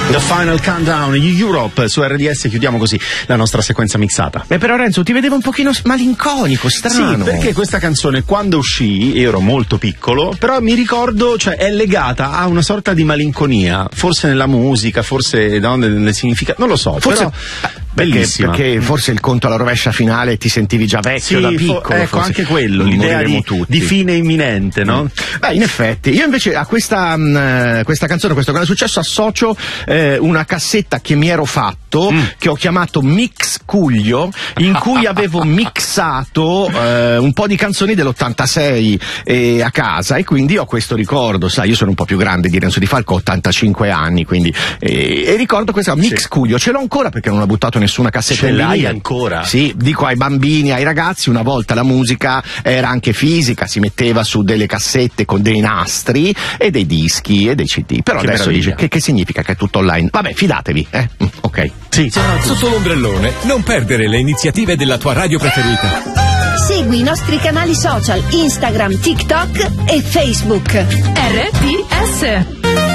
The Final Countdown, Europe su RDS, chiudiamo così la nostra sequenza mixata. Beh, però Renzo, ti vedevo un pochino malinconico, strano. Sì, perché questa canzone quando uscì, io ero molto piccolo, però mi ricordo, cioè è legata a una sorta di malinconia, forse nella musica, forse no, nel significato, non lo so, forse però bellissima. Perché forse il conto alla rovescia finale ti sentivi già vecchio, sì, da piccolo. Ecco, forse. anche quello, l'idea di fine imminente, no? Beh, in effetti, io invece a questa canzone, questo grande successo, associo una cassetta che mi ero fatto, che ho chiamato Mix Cuglio, in cui avevo mixato un po' di canzoni dell'86 a casa, e quindi ho questo ricordo, sai, io sono un po' più grande di Renzo Di Falco, ho 85 anni, quindi e ricordo questa Mix Cuglio, ce l'ho ancora perché non ho buttato nessuna cassetta in l'hai linea. ancora? Sì, dico ai bambini, ai ragazzi, una volta la musica era anche fisica, si metteva su delle cassette con dei nastri e dei dischi e dei CD, però che adesso meraviglia. dice che significa che è tutto online. Vabbè, fidatevi, ok. Sì, Sotto l'ombrellone, non perdere le iniziative della tua radio preferita. Segui i nostri canali social Instagram, TikTok e Facebook. RDS.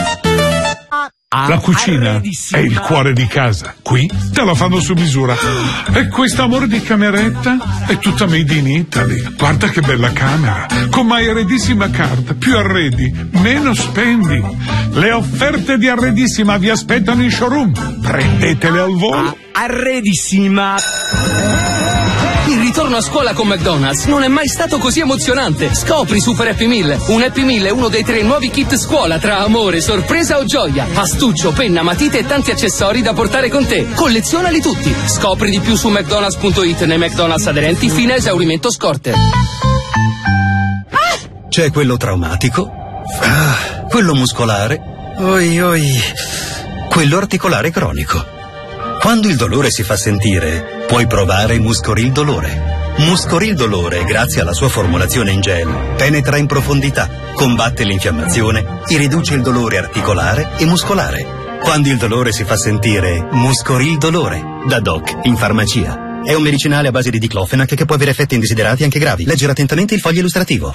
La cucina è il cuore di casa. Qui te la fanno su misura. E quest'amore di cameretta è tutta made in Italy. Guarda che bella camera. Con My Arredissima Card. Più arredi, meno spendi. Le offerte di Arredissima vi aspettano in showroom. Prendetele al volo. Arredissima. Il ritorno a scuola con McDonald's non è mai stato così emozionante. Scopri Super Happy Meal. Un Happy Meal è uno dei 3 nuovi kit scuola tra amore, sorpresa o gioia. Astuccio, penna, matite e tanti accessori da portare con te. Collezionali tutti. Scopri di più su McDonald's.it nei McDonald's aderenti fino a esaurimento scorte. C'è quello traumatico, quello muscolare, quello articolare cronico. Quando il dolore si fa sentire, puoi provare Muscoril Dolore. Muscoril Dolore, grazie alla sua formulazione in gel, penetra in profondità, combatte l'infiammazione e riduce il dolore articolare e muscolare. Quando il dolore si fa sentire, Muscoril Dolore, da Doc in farmacia. È un medicinale a base di diclofenac che può avere effetti indesiderati anche gravi. Leggere attentamente il foglio illustrativo.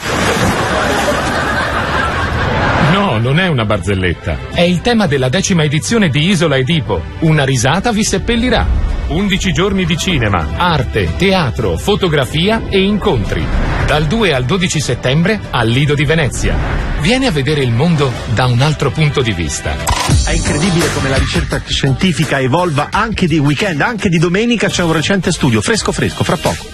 No, non è una barzelletta. È il tema della 10ª edizione di Isola Edipo. Una risata vi seppellirà. 11 giorni di cinema, arte, teatro, fotografia e incontri. Dal 2 al 12 settembre al Lido di Venezia. Vieni a vedere il mondo da un altro punto di vista. È incredibile come la ricerca scientifica evolva anche di weekend, anche di domenica c'è un recente studio, fresco, fra poco.